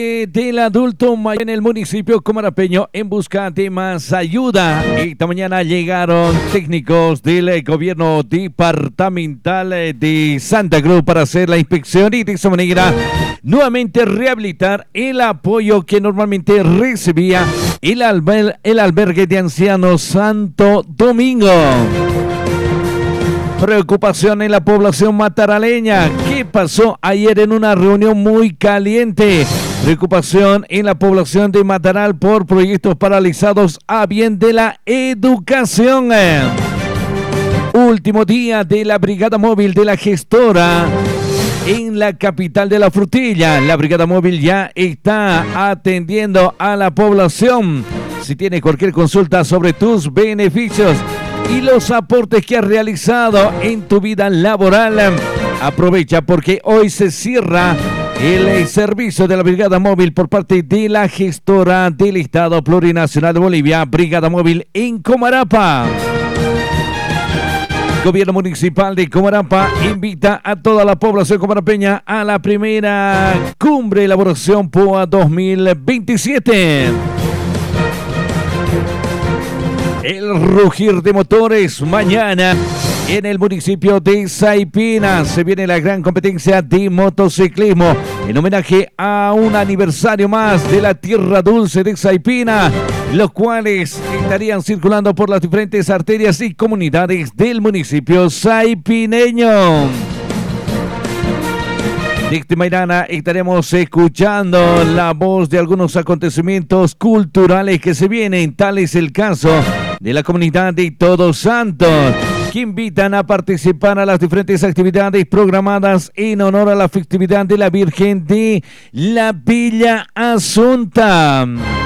Del adulto mayor en el municipio comarapeño en busca de más ayuda. Esta mañana llegaron técnicos del gobierno departamental de Santa Cruz para hacer la inspección y de esa manera nuevamente rehabilitar el apoyo que normalmente recibía el albergue de ancianos Santo Domingo. Preocupación en la población mataraleña. ¿Qué pasó ayer en una reunión muy caliente? Preocupación en la población de Mataral por proyectos paralizados a bien de la educación. Último día de la brigada móvil de la gestora en la capital de la frutilla. La brigada móvil ya está atendiendo a la población. Si tienes cualquier consulta sobre tus beneficios y los aportes que has realizado en tu vida laboral, aprovecha porque hoy se cierra el servicio de la Brigada Móvil por parte de la gestora del Estado Plurinacional de Bolivia, Brigada Móvil en Comarapa. Gobierno Municipal de Comarapa invita a toda la población comarapeña a la primera Cumbre Elaboración POA 2027. El rugir de motores mañana en el municipio de Saipina. Se viene la gran competencia de motociclismo en homenaje a un aniversario más de la Tierra Dulce de Saipina, los cuales estarían circulando por las diferentes arterias y comunidades del municipio saipineño. Desde mañana estaremos escuchando la voz de algunos acontecimientos culturales que se vienen, tal es el caso de la comunidad de Todos Santos, que invitan a participar a las diferentes actividades programadas en honor a la festividad de la Virgen de la Villa Asunta.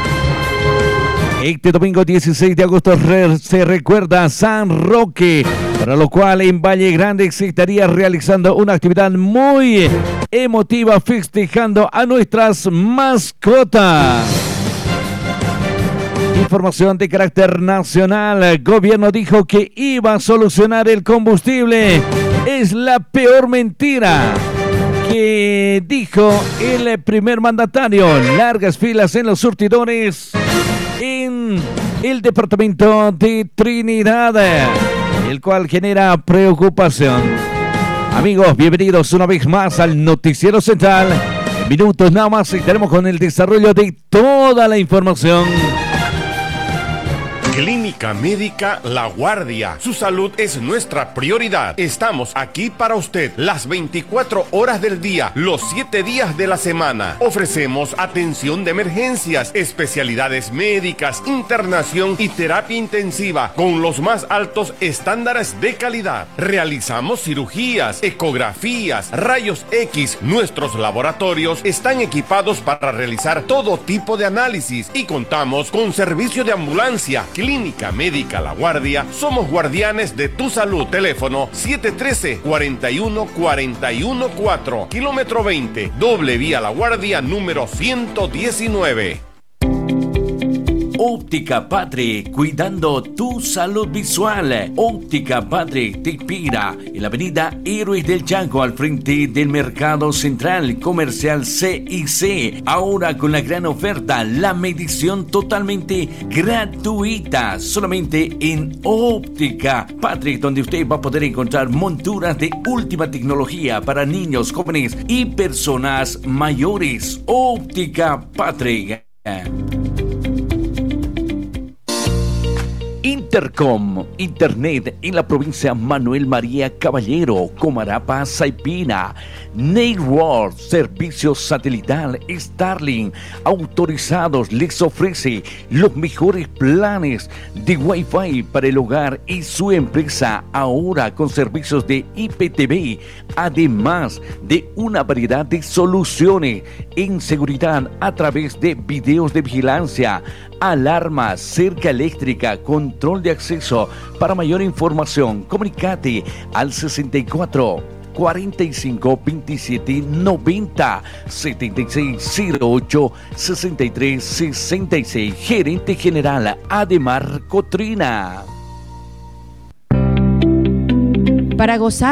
Este domingo 16 de agosto se recuerda San Roque, para lo cual en Valle Grande se estaría realizando una actividad muy emotiva festejando a nuestras mascotas. Información de carácter nacional. El gobierno dijo que iba a solucionar el combustible. Es la peor mentira que dijo el primer mandatario. Largas filas en los surtidores en el departamento de Trinidad, el cual genera preocupación. Amigos, bienvenidos una vez más al Noticiero Central. En minutos nada más estaremos con el desarrollo de toda la información. Clínica Médica La Guardia. Su salud es nuestra prioridad. Estamos aquí para usted las 24 horas del día, los 7 días de la semana. Ofrecemos atención de emergencias, especialidades médicas, internación y terapia intensiva con los más altos estándares de calidad. Realizamos cirugías, ecografías, rayos X. Nuestros laboratorios están equipados para realizar todo tipo de análisis y contamos con servicio de ambulancia. Clínica Médica La Guardia, somos guardianes de tu salud. Teléfono 713-41-414, kilómetro 20, doble vía La Guardia número 119. Óptica Padre, cuidando tu salud visual. Óptica Padre te inspira en la avenida Héroes del Chaco, al frente del Mercado Central Comercial C&C. Ahora con la gran oferta, la medición totalmente gratuita, solamente en Óptica Padre, donde usted va a poder encontrar monturas de última tecnología para niños, jóvenes y personas mayores. Óptica Padre. Intercom, Internet en la provincia Manuel María Caballero, Comarapa, Saipina. Network, servicio satelital Starlink, autorizados, les ofrece los mejores planes de Wi-Fi para el hogar y su empresa, ahora con servicios de IPTV, además de una variedad de soluciones en seguridad a través de videos de vigilancia, alarmas, cerca eléctrica, control de acceso. Para mayor información, comunícate al 64 45 27 90 76 08 63 66. Gerente General Ademar Cotrina. Para gozar